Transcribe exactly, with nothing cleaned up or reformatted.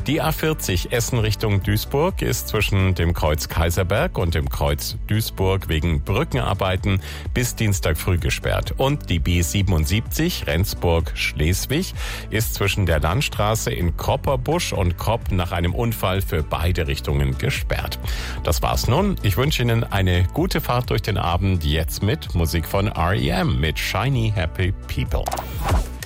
Die A vierzig Essen Richtung Duisburg ist zwischen dem Kreuz Kaiserberg und dem Kreuz Duisburg wegen Brückenarbeiten bis Dienstag früh gesperrt. Und die B siebenundsiebzig Rendsburg-Schleswig ist zwischen der Landstraße in Kopperbusch und Kopp nach einem Unfall für beide Richtungen gesperrt. Das war's nun. Ich wünsche Ihnen eine gute Fahrt durch den Abend, jetzt mit Musik von R E M mit Shiny Happy People.